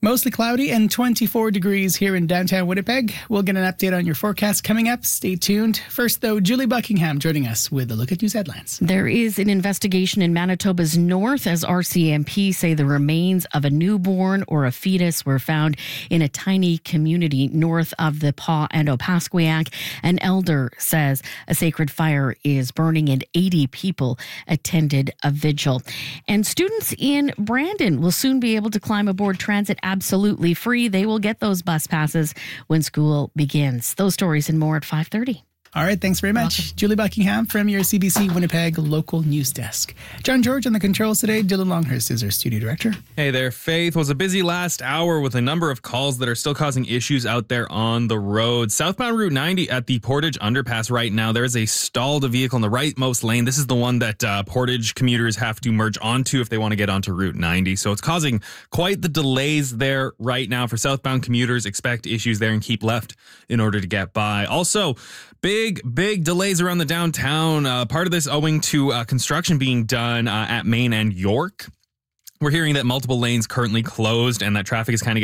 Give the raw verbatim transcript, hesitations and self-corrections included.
Mostly cloudy and twenty-four degrees here in downtown Winnipeg. We'll get an update on your forecast coming up. Stay tuned. First, though, Julie Buckingham joining us with a look at news headlines. There is an investigation in Manitoba's north as R C M P say the remains of a newborn or a fetus were found in a tiny community north of the Pas and Opaskwayak. An elder says a sacred fire is burning and eighty people attended a vigil. And students in Brandon will soon be able to climb aboard transit absolutely free. They will get those bus passes when school begins. Those stories and more at five thirty. All right, thanks very much. Welcome. Julie Buckingham from your C B C Winnipeg local news desk. John George on the controls today. Dylan Longhurst is our studio director. Hey there, Faith. Was a busy last hour with a number of calls that are still causing issues out there on the road. Southbound Route ninety at the Portage underpass right now. There is a stalled vehicle in the rightmost lane. This is the one that uh, Portage commuters have to merge onto if they want to get onto Route ninety. So it's causing quite the delays there right now for southbound commuters. Expect issues there and keep left in order to get by. Also, Big, big delays around the downtown. Uh, part of this owing to uh, construction being done uh, at Main and York. We're hearing that multiple lanes currently closed and that traffic is kind of getting